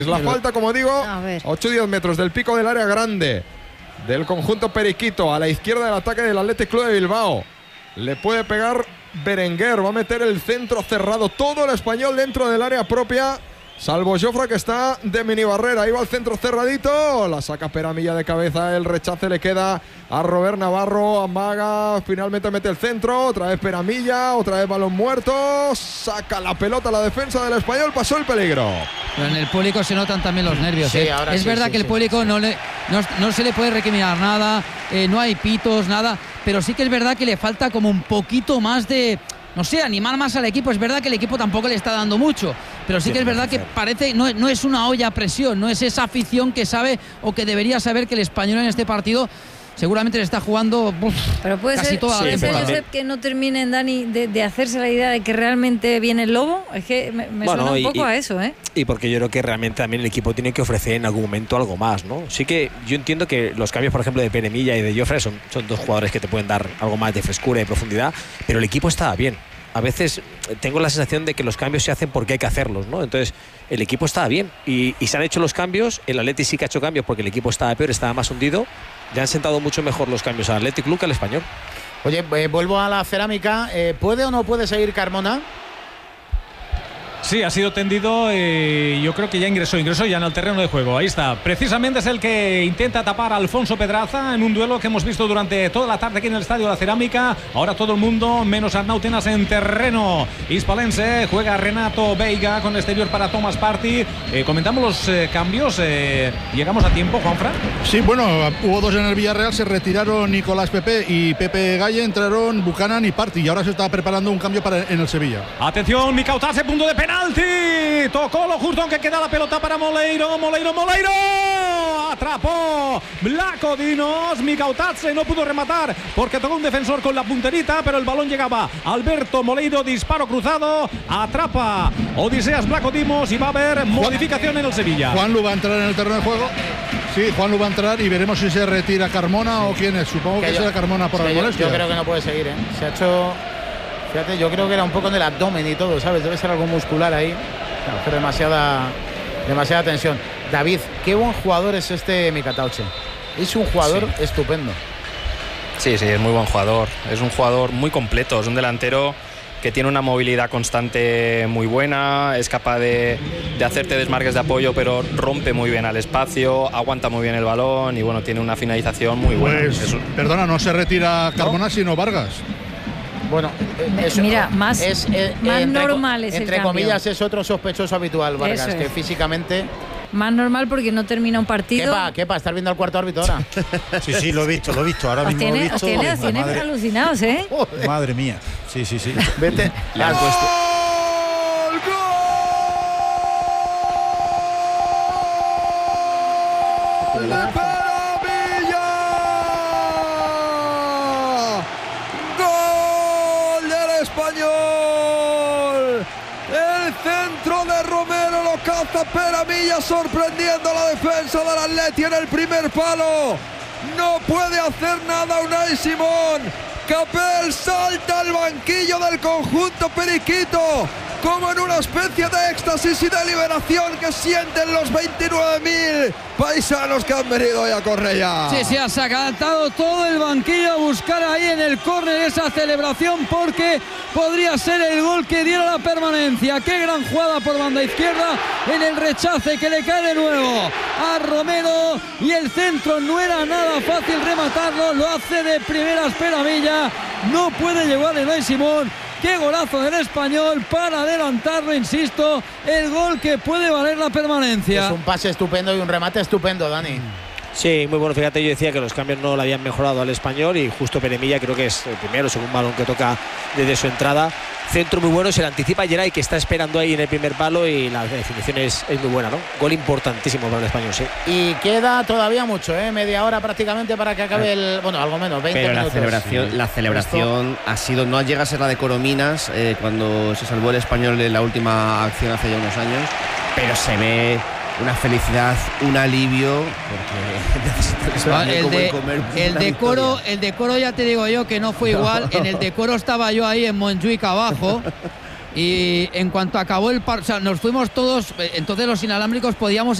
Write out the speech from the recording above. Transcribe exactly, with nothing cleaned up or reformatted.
Es la falta, como digo, a ocho o diez metros del pico del área grande del conjunto periquito, a la izquierda del ataque del Athletic Club de Bilbao. Le puede pegar Berenguer, va a meter el centro cerrado, todo el Español dentro del área propia, salvo Jofre, que está de mini barrera. Ahí va el centro cerradito, la saca Peramilla de cabeza, el rechace le queda a Robert Navarro, amaga, finalmente mete el centro, otra vez Peramilla, otra vez balón muerto, saca la pelota a la defensa del Español, pasó el peligro. Pero en el público se notan también los nervios. Sí, ¿eh? ahora es sí, verdad sí, que sí, el público sí. No, le, no, no se le puede recriminar nada, eh, no hay pitos, nada, pero sí que es verdad que le falta como un poquito más de, no sé, animar más al equipo. Es verdad que el equipo tampoco le está dando mucho, pero sí, sí que es verdad que parece, no, no es una olla a presión, no es esa afición que sabe o que debería saber que el Español en este partido seguramente le está jugando uf, pero puede casi ser, toda ¿puede la ser, temporada. Josep, que no terminen, Dani, de, de hacerse la idea de que realmente viene el lobo? Es que me, me bueno, suena un y, poco y, a eso, ¿eh? Y porque yo creo que realmente también el equipo tiene que ofrecer en algún momento algo más, ¿no? Sí que yo entiendo que los cambios, por ejemplo, de Peramilla y de Jofre son, son dos jugadores que te pueden dar algo más de frescura y profundidad, pero el equipo estaba bien. A veces tengo la sensación de que los cambios se hacen porque hay que hacerlos, ¿no? Entonces, el equipo estaba bien y, y se han hecho los cambios. El Athletic sí que ha hecho cambios porque el equipo estaba peor, estaba más hundido. Ya han sentado mucho mejor los cambios al Athletic Club que al Español. Oye, eh, vuelvo a la cerámica. Eh, ¿Puede o no puede seguir Carmona? Sí, ha sido tendido y yo creo que ya ingresó, ingresó ya en el terreno de juego. Ahí está. Precisamente es el que intenta tapar a Alfonso Pedraza en un duelo que hemos visto durante toda la tarde aquí en el Estadio de la Cerámica. Ahora todo el mundo, menos Arnau Tenas en terreno hispalense. Juega Renato Veiga con exterior para Thomas Partey. Eh, comentamos los eh, cambios. Eh, ¿Llegamos a tiempo, Juanfran? Sí, bueno, hubo dos en el Villarreal. Se retiraron Nicolás Pepe y Pepe Galle. Entraron Buchanan y Partey. Y ahora se está preparando un cambio para en el Sevilla. Atención, Mikautase, punto de penalti. Tocó lo justo, aunque queda la pelota para Moleiro. Moleiro, Moleiro. Atrapó Vlaco Dinos. Mikautase no pudo rematar porque tocó un defensor con la punterita, pero el balón llegaba a Alberto Moleiro. Disparo cruzado. Atrapa Odiseas Vlaco Dimos y va a haber modificación en el Sevilla. Juanlu va a entrar en el terreno de juego. Sí, Juanlu va a entrar y veremos si se retira Carmona sí. o quién es. Supongo que, que yo, será Carmona por sí, la molestia. Yo creo que no puede seguir, ¿eh? Se ha hecho... Fíjate, yo creo que era un poco en el abdomen y todo, ¿sabes? Debe ser algo muscular ahí. Claro, pero demasiada, demasiada tensión. David, qué buen jugador es este Mikatauche. Es un jugador sí. estupendo. Sí, sí, es muy buen jugador. Es un jugador muy completo. Es un delantero que tiene una movilidad constante muy buena. Es capaz de, de hacerte desmarques de apoyo, pero rompe muy bien al espacio, aguanta muy bien el balón y, bueno, tiene una finalización muy buena. Pues, es, perdona, no se retira Carmona, ¿no? Sino Vargas. Bueno, es, mira, más, es, eh, más entre, normal es entre el comillas cambio. Es otro sospechoso habitual, Vargas, es. que físicamente más normal porque no termina un partido. ¿Qué pa? ¿Qué pa? ¿Estar viendo al cuarto árbitro ahora? Sí, sí, lo he visto, lo he visto. Ahora os mismo tiene, lo he visto. Os tiene, os tiene madre, alucinados, ¿eh? Joder. Madre mía. Sí, sí, sí. Vete. Le han puesto. Español, el centro de Romero lo caza Peramilla, sorprendiendo a la defensa del Atleti en el primer palo. No puede hacer nada Unai Simón. Capel salta al banquillo del conjunto periquito como en una especie de éxtasis y de liberación que sienten los veintinueve mil paisanos que han venido hoy a Cornellá. Sí, sí, ha sacado todo el banquillo a buscar ahí en el córner esa celebración porque podría ser el gol que diera la permanencia. Qué gran jugada por banda izquierda en el rechace que le cae de nuevo a Romero y el centro no era nada fácil rematarlo, lo hace de primeras Peramilla, no puede llegar Unai Simón. Qué golazo del Español para adelantarlo, insisto, el gol que puede valer la permanencia. Es un pase estupendo y un remate estupendo, Dani. Sí, muy bueno. Fíjate, yo decía que los cambios no le habían mejorado al Español y justo Peramilla creo que es el primero, segundo balón que toca desde su entrada. Centro muy bueno, se le anticipa a Geray, que está esperando ahí en el primer palo y la definición es, es muy buena, ¿no? Gol importantísimo para el Español, sí. Y queda todavía mucho, ¿eh? Media hora prácticamente para que acabe el... Bueno, algo menos, veinte Pero minutos. la celebración, la celebración ha sido... No llega a ser la de Corominas, eh, cuando se salvó el Español en la última acción hace ya unos años, pero se ve una felicidad, un alivio, porque el, de, el decoro, el decoro ya te digo yo que no fue igual. En el decoro estaba yo ahí en Montjuic abajo Y en cuanto acabó el partido, o sea, nos fuimos todos, entonces los inalámbricos podíamos